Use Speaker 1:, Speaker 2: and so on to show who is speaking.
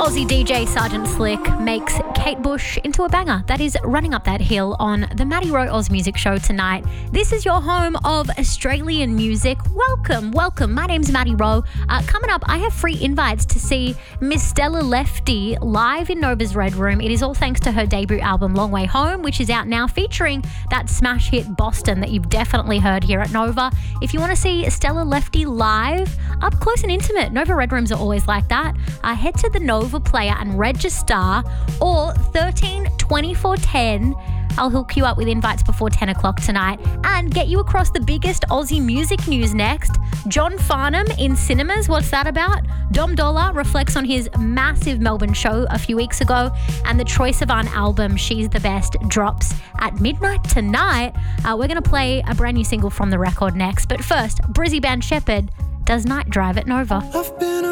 Speaker 1: Aussie DJ Sergeant Slick makes Kate Bush into a banger. That is Running Up That Hill on the Maddie Rowe Oz Music Show tonight. This is your home of Australian music. Welcome. My name's Maddie Rowe. Coming up, I have free invites to see Miss Stella Lefty live in Nova's Red Room. It is all thanks to her debut album, Long Way Home, which is out now, featuring that smash hit Boston that you've definitely heard here at Nova. If you want to see Stella Lefty live, up close and intimate, Nova Red Rooms are always like that. Head to the Nova Player and register, or 13 24 10. I'll hook you up with invites before 10 o'clock tonight and get you across the biggest Aussie music news next. John Farnham in cinemas. What's that about? Dom Dollar reflects on his massive Melbourne show a few weeks ago, and the Troye Sivan album, She's the Best, drops at midnight tonight. We're going to play a brand new single from the record next. But first, Brizzy Band Shepherd does Night Drive at Nova.
Speaker 2: I've been